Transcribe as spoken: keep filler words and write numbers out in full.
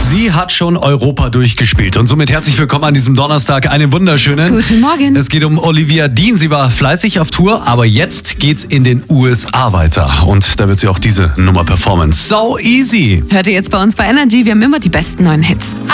Sie hat schon Europa durchgespielt und somit herzlich willkommen an diesem Donnerstag. Einen wunderschönen. Guten Morgen. Es geht um Olivia Dean. Sie war fleißig auf Tour, aber jetzt geht's in den U S A weiter. Und da wird sie auch diese Nummer performen. So easy. Hört ihr jetzt bei uns bei Energy. Wir haben immer die besten neuen Hits.